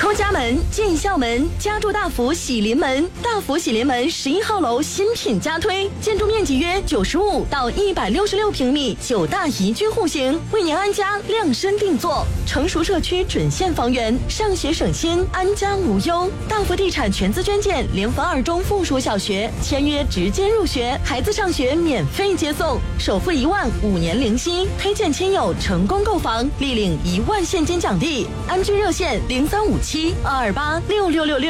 出家门，进校门，家住大福喜临门。大福喜临门11号楼新品加推，建筑面积约95到166平米，9大宜居户型，为您安家量身定做。成熟社区准现房源，上学省心，安家无忧。大福地产全资捐建联合2中附属小学，签约直接入学，孩子上学免费接送，首付1万，5年零息。推荐亲友成功购房，立领1万现金奖励。安居热线035722866666。